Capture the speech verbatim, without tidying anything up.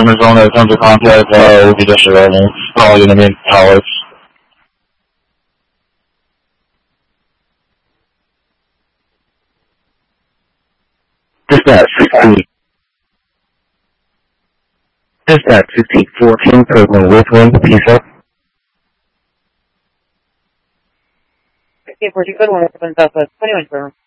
Arizona comes to contact, uh, we'll be just arriving. Probably gonna be in Alex. Dispatch sixteen. Dispatch sixteen fourteen, Kirkland with one, peace up. Okay, for you, good one, opens up at twenty-one, firm.